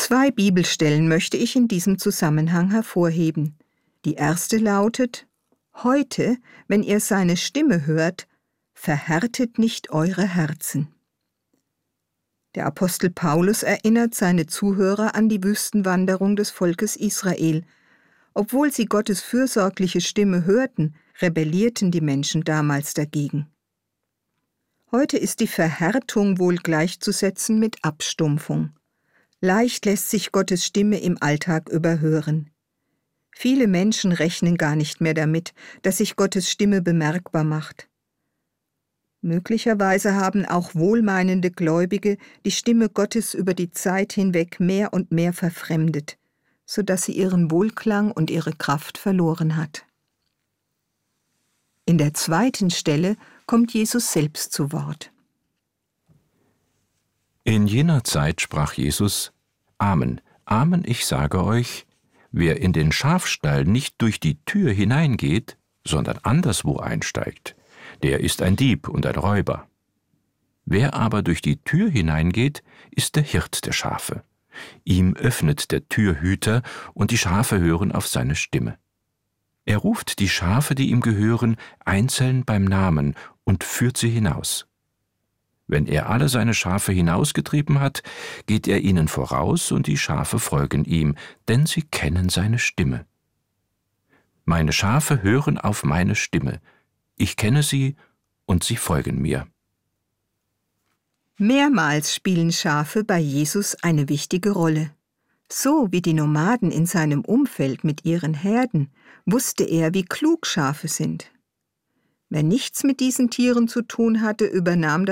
2 Bibelstellen möchte ich in diesem Zusammenhang hervorheben. Die erste lautet: Heute, wenn ihr seine Stimme hört, verhärtet nicht eure Herzen. Der Apostel Paulus erinnert seine Zuhörer an die Wüstenwanderung des Volkes Israel. Obwohl sie Gottes fürsorgliche Stimme hörten, rebellierten die Menschen damals dagegen. Heute ist die Verhärtung wohl gleichzusetzen mit Abstumpfung. Leicht lässt sich Gottes Stimme im Alltag überhören. Viele Menschen rechnen gar nicht mehr damit, dass sich Gottes Stimme bemerkbar macht. Möglicherweise haben auch wohlmeinende Gläubige die Stimme Gottes über die Zeit hinweg mehr und mehr verfremdet, sodass sie ihren Wohlklang und ihre Kraft verloren hat. In der zweiten Stelle kommt Jesus selbst zu Wort. In jener Zeit sprach Jesus: Amen, Amen, ich sage euch, wer in den Schafstall nicht durch die Tür hineingeht, sondern anderswo einsteigt, der ist ein Dieb und ein Räuber. Wer aber durch die Tür hineingeht, ist der Hirt der Schafe. Ihm öffnet der Türhüter, und die Schafe hören auf seine Stimme. Er ruft die Schafe, die ihm gehören, einzeln beim Namen und führt sie hinaus. Wenn er alle seine Schafe hinausgetrieben hat, geht er ihnen voraus, und die Schafe folgen ihm, denn sie kennen seine Stimme. Meine Schafe hören auf meine Stimme. Ich kenne sie, und sie folgen mir. Mehrmals spielen Schafe bei Jesus eine wichtige Rolle. So wie die Nomaden in seinem Umfeld mit ihren Herden, wusste er, wie klug Schafe sind. Wer nichts mit diesen Tieren zu tun hatte, übernahm